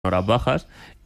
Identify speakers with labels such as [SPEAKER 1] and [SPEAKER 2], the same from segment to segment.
[SPEAKER 1] horas bajas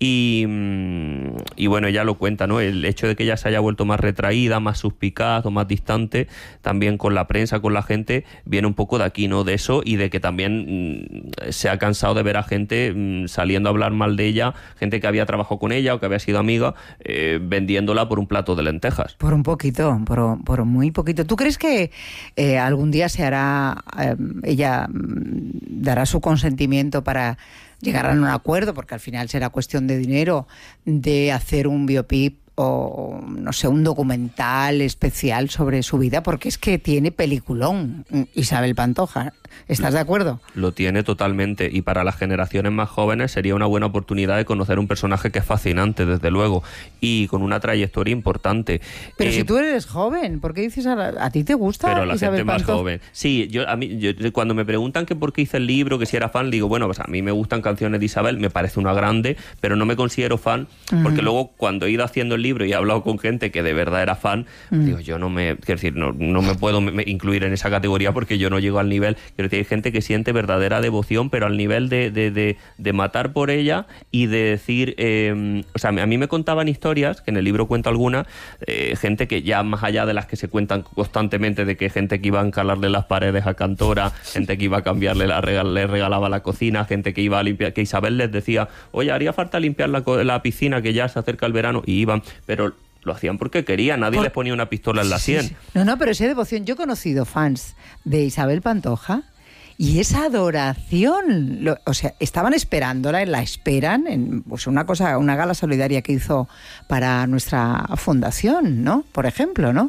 [SPEAKER 1] y bueno, ella lo cuenta, ¿no? El hecho de que ella se haya vuelto más retraída, más suspicaz o más distante también con la prensa, con la gente, viene un poco de aquí, ¿no? De eso y de que también se ha cansado de ver a gente saliendo a hablar mal de ella, gente que había trabajado con ella o que había sido amiga, vendiéndola por un plato de lentejas.
[SPEAKER 2] Por un poquito, por muy poquito. ¿Tú crees que algún día se hará, ella dará su consentimiento para llegar a un acuerdo, porque al final será cuestión de dinero, de hacer un biopic o, no sé, un documental especial sobre su vida? Porque es que tiene peliculón Isabel Pantoja. ¿Estás de acuerdo?
[SPEAKER 1] Lo tiene totalmente, y para las generaciones más jóvenes sería una buena oportunidad de conocer un personaje que es fascinante, desde luego, y con una trayectoria importante.
[SPEAKER 2] Pero si tú eres joven, ¿por qué dices a ti te gusta
[SPEAKER 1] pero la
[SPEAKER 2] Isabel
[SPEAKER 1] gente más
[SPEAKER 2] Pantoja?
[SPEAKER 1] joven? Sí, yo cuando me preguntan que por qué hice el libro, que si era fan, digo, bueno, pues a mí me gustan canciones de Isabel, me parece una grande, pero no me considero fan, porque luego cuando he ido haciendo el libro y he hablado con gente que de verdad era fan, digo, yo no me puedo incluir en esa categoría porque yo no llego al nivel. Quiero decir, hay gente que siente verdadera devoción, pero al nivel de matar por ella y de decir, o sea, a mí me contaban historias, que en el libro cuento algunas, gente que ya más allá de las que se cuentan constantemente, de que gente que iba a encalarle las paredes a Cantora, gente que iba a cambiarle le regalaba la cocina, gente que iba a limpiar, que Isabel les decía, oye, haría falta limpiar la piscina, que ya se acerca el verano, y iban, pero lo hacían porque querían, nadie les ponía una pistola en la sien.
[SPEAKER 2] Sí. No, pero esa devoción, yo he conocido fans de Isabel Pantoja y esa adoración, o sea, estaban esperándola, la esperan en pues una gala solidaria que hizo para nuestra fundación, ¿no? Por ejemplo, ¿no?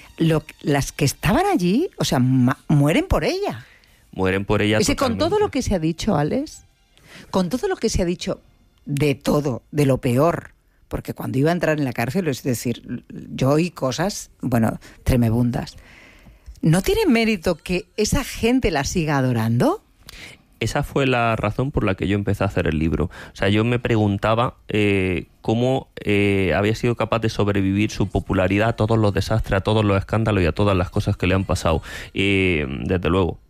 [SPEAKER 2] Las que estaban allí, o sea, mueren por ella.
[SPEAKER 1] Mueren por ella totalmente.
[SPEAKER 2] Con todo lo que se ha dicho, Alex, con todo lo que se ha dicho de todo, de lo peor, porque cuando iba a entrar en la cárcel, es decir, yo oí cosas, bueno, tremebundas. ¿No tiene mérito que esa gente la siga adorando?
[SPEAKER 1] Esa fue la razón por la que yo empecé a hacer el libro. O sea, yo me preguntaba cómo había sido capaz de sobrevivir su popularidad a todos los desastres, a todos los escándalos y a todas las cosas que le han pasado. Desde luego,